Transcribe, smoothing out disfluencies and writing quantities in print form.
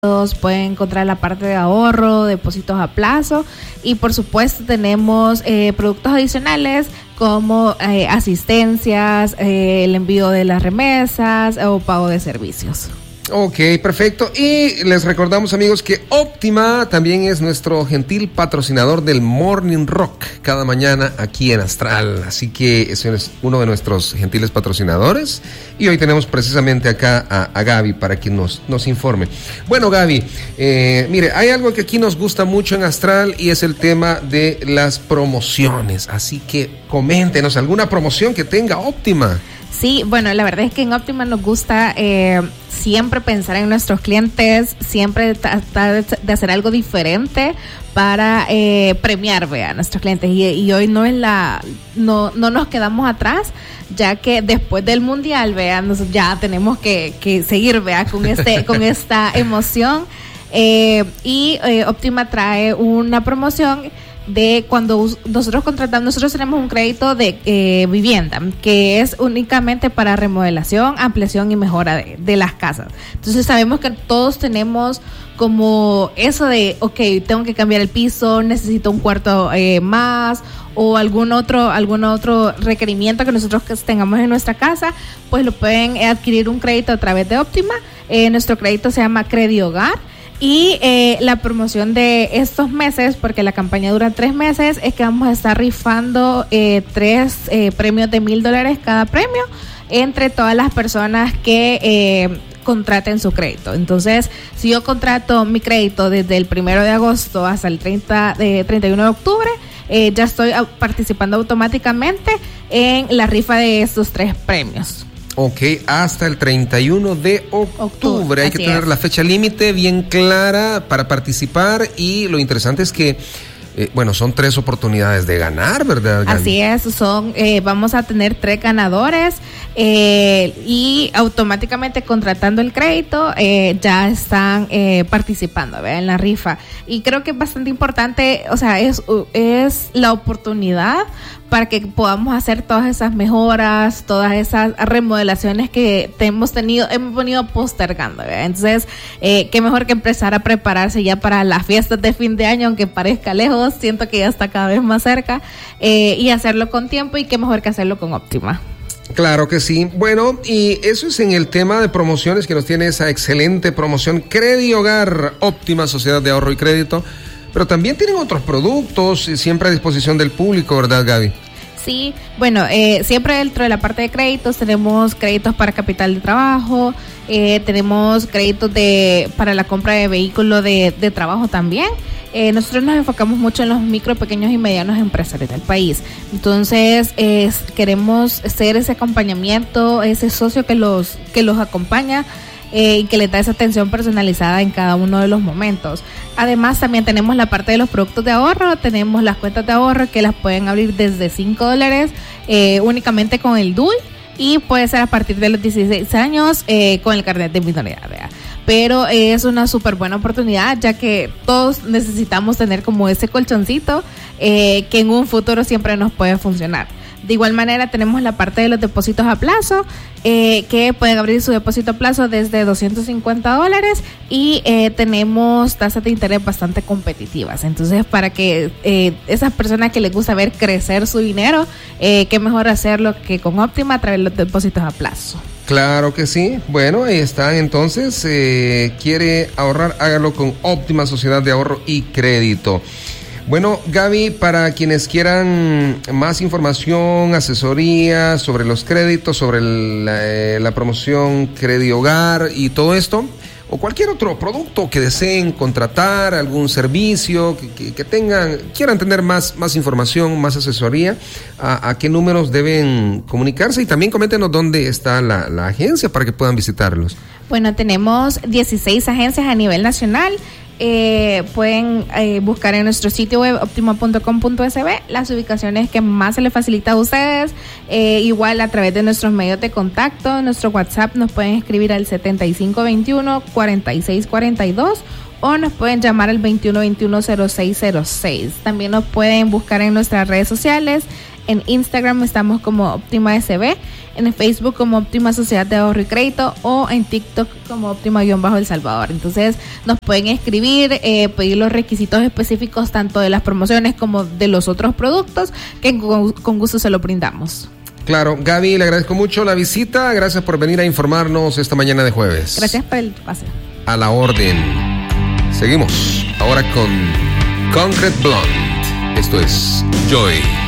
pueden encontrar la parte de ahorro, depósitos a plazo y por supuesto tenemos productos adicionales como asistencias, el envío de las remesas o pago de servicios. Ok, perfecto. Y les recordamos, amigos, que Óptima también es nuestro gentil patrocinador del Morning Rock cada mañana aquí en Astral. Así que ese es uno de nuestros gentiles patrocinadores. Y hoy tenemos precisamente acá a Gaby para que nos informe. Bueno, Gaby, mire, hay algo que aquí nos gusta mucho en Astral y es el tema de las promociones. Así que coméntenos alguna promoción que tenga Óptima. Sí, bueno, la verdad es que en Óptima nos gusta siempre pensar en nuestros clientes, siempre tratar de hacer algo diferente para premiar, a nuestros clientes. Y hoy no nos quedamos atrás, ya que después del Mundial, ya tenemos que seguir, con esta emoción. Y Óptima trae una promoción de cuando nosotros contratamos, nosotros tenemos un crédito de vivienda que es únicamente para remodelación, ampliación y mejora de las casas. Entonces sabemos que todos tenemos como eso de, tengo que cambiar el piso, necesito un cuarto más o algún otro requerimiento que nosotros tengamos en nuestra casa, pues lo pueden adquirir un crédito a través de Óptima. Nuestro crédito se llama Credi Hogar. Y la promoción de estos meses, porque la campaña dura 3 meses, es que vamos a estar rifando 3 premios de $1,000 cada premio entre todas las personas que contraten su crédito. Entonces, si yo contrato mi crédito desde el 1 de agosto hasta el 31 de octubre, ya estoy participando automáticamente en la rifa de estos 3 premios. Ok, hasta el 31 de octubre. Hay que tener la fecha límite bien clara para participar y lo interesante es que son 3 oportunidades de ganar, ¿verdad, Gaby? Así es, vamos a tener 3 ganadores y automáticamente contratando el crédito ya están participando en la rifa. Y creo que es bastante importante, es la oportunidad para que podamos hacer todas esas mejoras, todas esas remodelaciones que hemos venido postergando, ¿verdad? Entonces, qué mejor que empezar a prepararse ya para las fiestas de fin de año, aunque parezca lejos, siento que ya está cada vez más cerca, y hacerlo con tiempo, y qué mejor que hacerlo con Óptima. Claro que sí. Bueno, y eso es en el tema de promociones que nos tiene esa excelente promoción Credi Hogar, Óptima Sociedad de Ahorro y Crédito. Pero también tienen otros productos siempre a disposición del público, ¿verdad, Gaby? Sí, bueno, siempre dentro de la parte de créditos tenemos créditos para capital de trabajo, tenemos créditos para la compra de vehículos de trabajo también. Nosotros nos enfocamos mucho en los micro, pequeños y medianos empresarios del país. Entonces, queremos ser ese acompañamiento, ese socio que los acompaña y que les da esa atención personalizada en cada uno de los momentos. Además, también tenemos la parte de los productos de ahorro, tenemos las cuentas de ahorro que las pueden abrir desde $5 únicamente con el DUI, y puede ser a partir de los 16 años con el carnet de minoridad, ¿verdad? Pero es una súper buena oportunidad, ya que todos necesitamos tener como ese colchoncito que en un futuro siempre nos puede funcionar. De igual manera tenemos la parte de los depósitos a plazo, que pueden abrir su depósito a plazo desde $250 y tenemos tasas de interés bastante competitivas. Entonces, para que esas personas que les gusta ver crecer su dinero, qué mejor hacerlo que con Óptima a través de los depósitos a plazo. Claro que sí. Bueno, ahí está. Entonces, quiere ahorrar, hágalo con Óptima Sociedad de Ahorro y Crédito. Bueno, Gaby, para quienes quieran más información, asesoría sobre los créditos, sobre la promoción Credi Hogar y todo esto, o cualquier otro producto que deseen contratar, algún servicio que quieran tener más información, más asesoría, ¿a qué números deben comunicarse? Y también coméntenos dónde está la agencia para que puedan visitarlos. Bueno, tenemos 16 agencias a nivel nacional. Pueden buscar en nuestro sitio web optima.com.sb las ubicaciones que más se les facilita a ustedes. Igual a través de nuestros medios de contacto, nuestro WhatsApp nos pueden escribir al 7521-4642 o nos pueden llamar al 2121-0606. También nos pueden buscar en nuestras redes sociales, En Instagram estamos como Óptima SB, en Facebook como Óptima Sociedad de Ahorro y Crédito o en TikTok como Óptima-El Salvador. Entonces nos pueden escribir, pedir los requisitos específicos tanto de las promociones como de los otros productos, que con gusto se lo brindamos. Claro, Gaby, le agradezco mucho la visita, gracias por venir a informarnos esta mañana de jueves. Gracias por el pase. A la orden. Seguimos ahora con Concrete Blonde. Esto es Joy.